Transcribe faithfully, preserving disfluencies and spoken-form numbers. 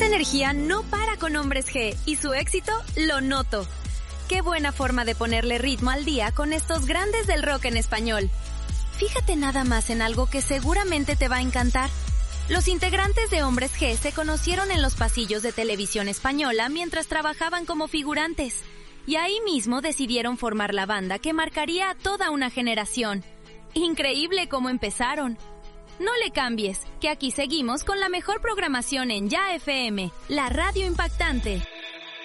Esa energía no para con Hombres G y su éxito lo noto. Qué buena forma de ponerle ritmo al día con estos grandes del rock en español. Fíjate nada más en algo que seguramente te va a encantar. Los integrantes de Hombres G se conocieron en los pasillos de Televisión Española mientras trabajaban como figurantes. Y ahí mismo decidieron formar la banda que marcaría a toda una generación. Increíble cómo empezaron. No le cambies, que aquí seguimos con la mejor programación en Ya F M, la radio impactante.